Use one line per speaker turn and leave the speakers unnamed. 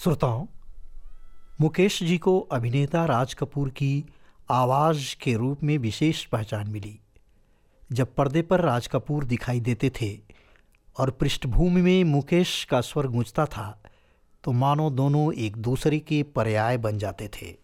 श्रोताओं, मुकेश जी को अभिनेता राज कपूर की आवाज़ के रूप में विशेष पहचान मिली। जब पर्दे पर राज कपूर दिखाई देते थे और पृष्ठभूमि में मुकेश का स्वर गूंजता था, तो मानो दोनों एक दूसरे के पर्याय बन जाते थे।